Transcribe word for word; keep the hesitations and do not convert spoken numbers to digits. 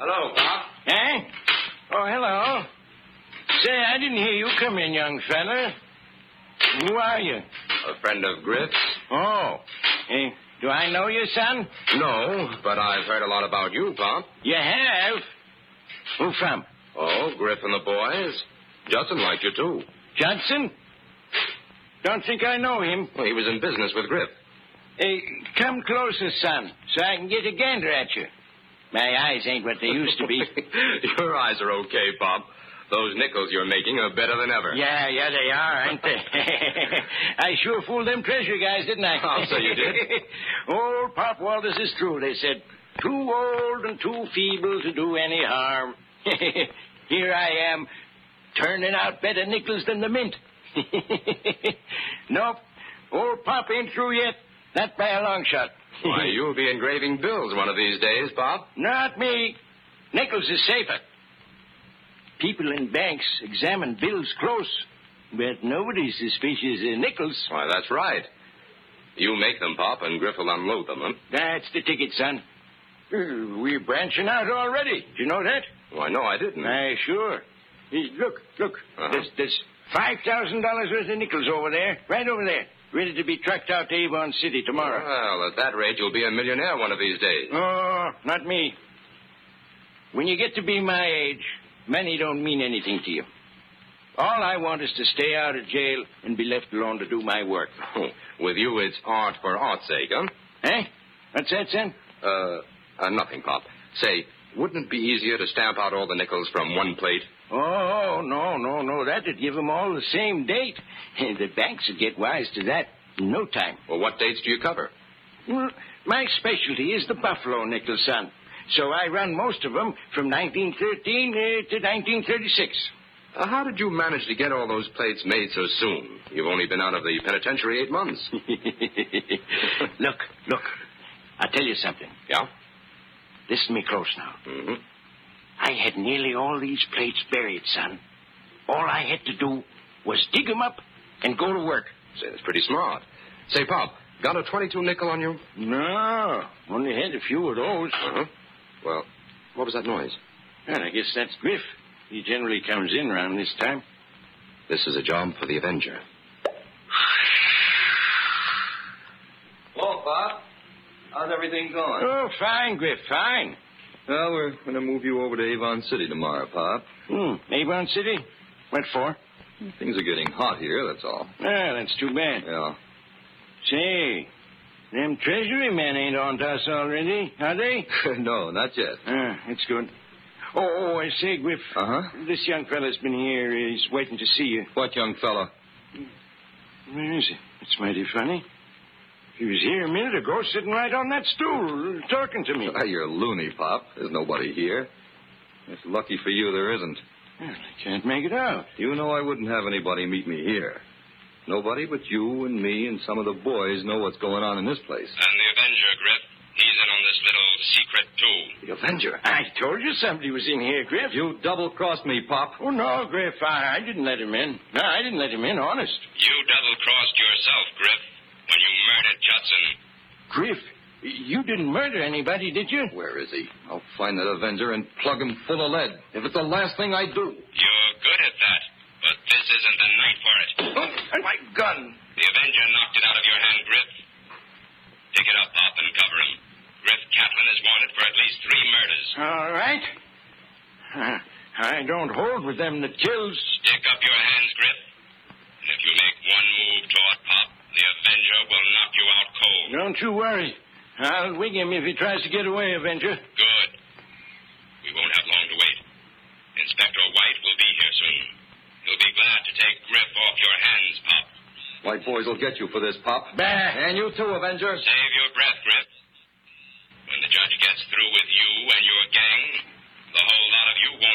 Hello, Pop. Eh? Oh, hello. Say, I didn't hear you come in, young fella. Who are you? A friend of Griff's? Oh. Eh, do I know you, son? No, but I've heard a lot about you, Pop. You have? Who from? Oh, Griff and the boys. Judson liked you, too. Judson? Don't think I know him. Well, he was in business with Griff. Hey, come closer, son, so I can get a gander at you. My eyes ain't what they used to be. Your eyes are okay, Pop. Those nickels you're making are better than ever. Yeah, yeah, they are, ain't they? I sure fooled them treasury guys, didn't I? I'll say you did. Old Pop Walters is true, they said. Too old and too feeble to do any harm. Here I am, turning out better nickels than the mint. Nope, old Pop ain't through yet. Not by a long shot. Why, you'll be engraving bills one of these days, Pop. Not me. Nickels is safer. People in banks examine bills close, but nobody's suspicious of nickels. Why, that's right. You make them, Pop, and Griff will unload them, huh? That's the ticket, son. Uh, We're branching out already. Did you know that? Why, no, I didn't. Aye, sure. Uh, Look, look. Uh-huh. There's, there's five thousand dollars worth of nickels over there, right over there, ready to be trucked out to Avon City tomorrow. Well, at that rate, you'll be a millionaire one of these days. Oh, not me. When you get to be my age, money don't mean anything to you. All I want is to stay out of jail and be left alone to do my work. Oh, with you, it's art for art's sake, huh? Eh? What's that, son? Uh, uh, nothing, Pop. Say, wouldn't it be easier to stamp out all the nickels from one plate? Oh, no, no, no. That'd give them all the same date. The banks would get wise to that in no time. Well, what dates do you cover? Well, my specialty is the Buffalo nickel, son. So I run most of them from nineteen thirteen uh, to nineteen thirty-six. Uh, how did you manage to get all those plates made so soon? You've only been out of the penitentiary eight months. Look, look. I'll tell you something. Yeah? Listen to me close now. Mm-hmm. I had nearly all these plates buried, son. All I had to do was dig them up and go to work. Say, that's pretty smart. Say, Pop, got a twenty-two nickel on you? No, only had a few of those. Uh-huh. Well, what was that noise? Well, I guess that's Griff. He generally comes in around this time. This is a job for the Avenger. Hello, Pop. How's everything going? Oh, fine, Griff, fine. Well, we're going to move you over to Avon City tomorrow, Pop. Hmm, Avon City? What for? Things are getting hot here, that's all. Ah, that's too bad. Yeah. Say, them treasury men ain't on to us already, are they? No, not yet. Ah, that's good. Oh, oh, I say, Griff. Uh-huh. This young fella's been here. He's waiting to see you. What young fella? Where is he? It's mighty funny. He was here a minute ago, sitting right on that stool, talking to me. Ah, you're loony, Pop. There's nobody here. It's lucky for you there isn't. Well, I can't make it out. You know I wouldn't have anybody meet me here. Nobody but you and me and some of the boys know what's going on in this place. And the Avenger, Griff. He's in on this little secret, too. The Avenger? I told you somebody was in here, Griff. You double-crossed me, Pop. Oh, no, Griff. I, I didn't let him in. No, I didn't let him in, honest. You double-crossed yourself, Griff, when you murdered Judson. Griff, you didn't murder anybody, did you? Where is he? I'll find that Avenger and plug him full of lead. If it's the last thing I do. You're good at that, but this isn't the night for it. Oh, my gun. The Avenger knocked it out of your hand, Griff. Pick it up, Pop, and cover him. Griff Catlin is wanted for at least three murders. All right. Uh, I don't hold with them that kills. Stick up your hands, Griff. And if you make one move toward Pop, the Avenger will knock you out cold. Don't you worry. I'll wing him if he tries to get away, Avenger. Good. We won't have long to wait. Inspector White will be here soon. He'll be glad to take Griff off your hands, Pop. White boys will get you for this, Pop. Bah. And you too, Avenger. Save your breath, Griff. When the judge gets through with you and your gang, the whole lot of you won't